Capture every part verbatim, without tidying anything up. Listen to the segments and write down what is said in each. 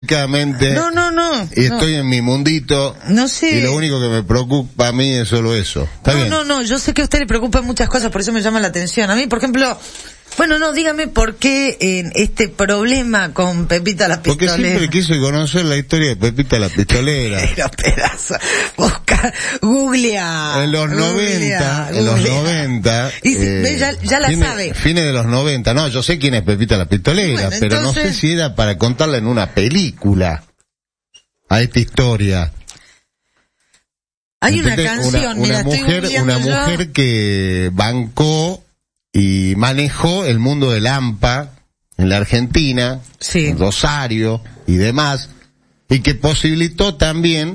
delicadamente. No, no, no. Y no. estoy en mi mundito. No sé. Y lo único que me preocupa a mí es solo eso. ¿Está no, bien? no, no. Yo sé que a usted le preocupan muchas cosas, por eso me llama la atención. A mí, por ejemplo... Bueno, no, dígame por qué en este problema con Pepita la Pistolera. Porque siempre quise conocer la historia de Pepita la Pistolera. Pero pedazo, busca, googlea. En los googlea, noventa, en los googlea. noventa. Y si, eh, ya, ya la fines, sabe. Fines de los noventa. No, yo sé quién es Pepita la Pistolera, Bueno, pero entonces... no sé si era para contarla en una película. A esta historia. Hay una Entonces, canción, una, mira, una estoy mujer, googleando una yo. mujer que bancó y manejó el mundo del AMPA en la Argentina, Sí. en Rosario y demás, y que posibilitó también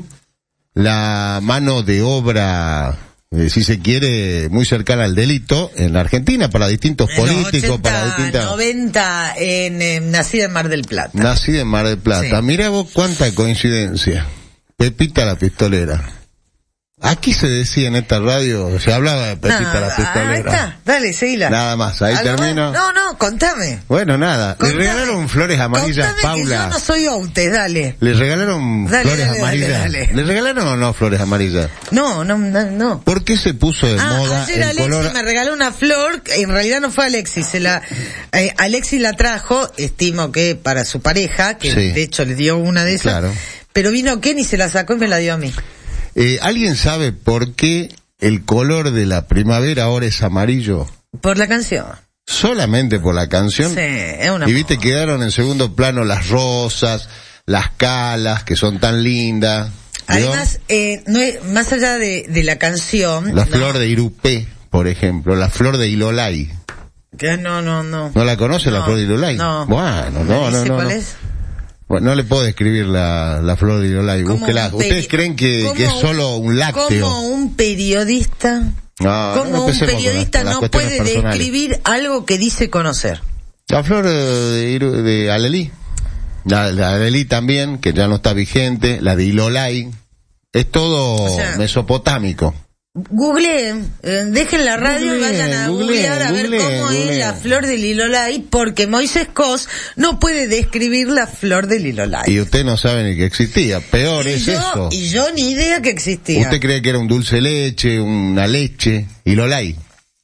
la mano de obra, eh, si se quiere, muy cercana al delito en la Argentina, para distintos En los políticos, ochenta, para distintas... noventa, en, eh, nacida en Mar del Plata. Nacida en Mar del Plata. Sí. Mira vos cuánta coincidencia. Pepita la Pistolera. Aquí se decía en esta radio, se hablaba de Pepita No, la Pistolera. ahí está, dale, seguila. Nada más, ahí ¿Algo termino. más? No, no, contame. Bueno, nada. Contame. Le regalaron flores amarillas, Contame que Paula. yo no soy Outes, dale. Le regalaron Dale, flores dale, amarillas. dale, dale. ¿Le regalaron o no flores amarillas? No, no, no, no. ¿Por qué se puso de Ah, moda ayer el Alexis color? me regaló una flor, en realidad no fue Alexis, se la, eh, Alexis la trajo, estimo que para su pareja, que Sí. de hecho le dio una de esas, Claro. pero vino Ken y se la sacó y me la dio a mí. Eh, ¿Alguien sabe por qué el color de la primavera ahora es amarillo? Por la canción. Solamente por la canción. Sí, es una Y viste, moda. quedaron en segundo plano las rosas, las calas, que son tan lindas. ¿Vio? Además, eh, no es, más allá de, de la canción... La no, flor de Irupé, por ejemplo, la flor de Ilolay. que no, no, no. ¿No la conoce la No, flor de Ilolay? no. Bueno, ¿Me no, no, dice no. cuál no. es? Bueno, no le puedo describir la, la flor de Ilolay, Como búsquela. un peri- ¿Ustedes creen que, como que es un- solo un lácteo? Como un periodista... No, Como no un empecemos con periodista las- con las no cuestiones puede personales. describir algo que dice conocer. La flor de, Iru- de Alelí. La, la de Alelí también, que ya no está vigente. La de Ilolay. Es todo O sea, mesopotámico. Googleen, eh, dejen la radio y Googleen, vayan a googleen, googlear a ver googleen, cómo es googleen. la flor del Ilolay, porque Moisés Cos no puede describir la flor del Ilolay. Y usted no sabe ni que existía. Peor Y es yo, eso. y yo ni idea que existía. ¿Usted cree que era un dulce leche, una leche? Ilolay.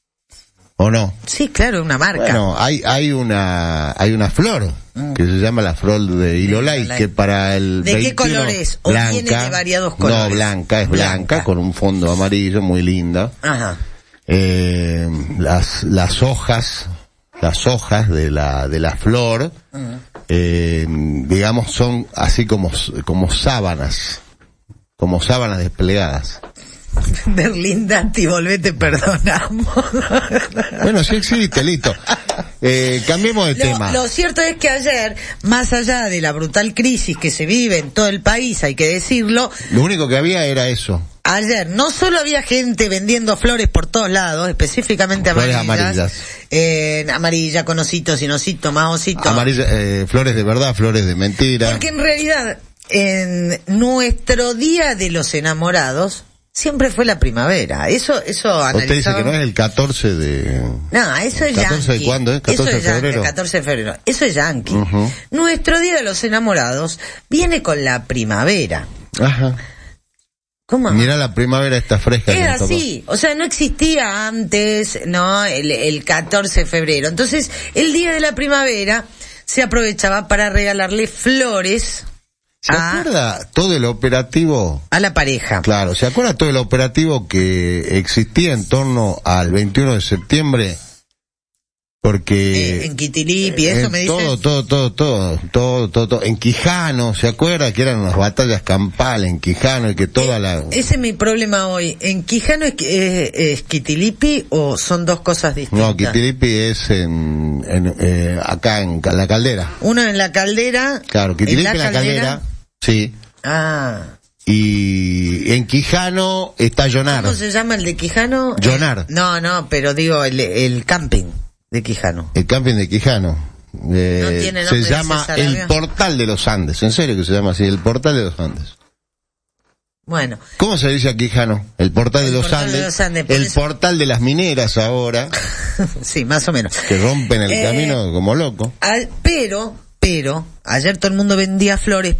¿O no? Sí, claro, una marca. Bueno, hay, hay una, hay una flor que se llama la flor de Ilolay, Ilolay. que para el ¿De qué veintiuno color es? ¿O blanca, viene de variados colores? No, blanca, es blanca, Blanca. con un fondo amarillo, muy linda. Ajá. Eh, las, las hojas, las hojas de la, de la flor, eh, digamos, son así como, como sábanas, como sábanas desplegadas. Berlindati, volvete, perdonamos. Bueno, sí existe, listo. Eh, cambiemos de Lo, tema. lo cierto es que ayer, más allá de la brutal crisis que se vive en todo el país, hay que decirlo, Lo único que había era eso. ayer no solo había gente vendiendo flores por todos lados, específicamente Flores amarillas, amarillas. eh, amarilla con osito, sin osito, más osito. Amarilla, eh, flores de verdad, flores de mentira. Porque en realidad, en nuestro Día de los Enamorados, siempre fue la primavera. Eso, eso Usted dice analizaba. que no es el catorce de... No, eso es ¿catorce de yanqui. cuándo es? ¿catorce Eso de es yanqui, febrero? catorce de febrero. Eso es yanqui. Ujú. Nuestro Día de los Enamorados viene con la primavera. Ajá. ¿Cómo? Mira, la primavera está fresca. que Era nos tocó. así, o sea, no existía antes, ¿no? El, el catorce de febrero. Entonces, el Día de la Primavera se aprovechaba para regalarle flores ¿Se a, acuerda todo el operativo? a la pareja. Claro, ¿se acuerda todo el operativo que existía en torno al veintiuno de septiembre? Porque... Eh, en Quitilipi, eso en me dice. todo, todo, todo, todo, todo, todo, todo. En Quijano, ¿se acuerda que eran unas batallas campales en Quijano y que toda la... Ese es mi problema hoy. ¿En Quijano es, es, es Quitilipi o son dos cosas distintas? No, Quitilipi es en, en eh, acá en Ca- la Caldera. Uno en la caldera. Claro, Quitilipi en la, Caldera, sí. Ah. Y en Quijano está Llonar. ¿Cómo se llama el de Quijano? Llonar. No, no, pero digo el, el camping de Quijano. El camping de Quijano. Eh, No tiene se nombre llama ese el salario. Portal de los Andes. En serio que se llama así, el Portal de los Andes. Bueno. ¿Cómo se dice a Quijano? El Portal, El de, los Portal Andes, de los Andes, por el eso- Portal de las Mineras ahora, Sí, más o menos. que rompen el Eh, camino como loco. Al- pero, pero, ayer todo el mundo vendía flores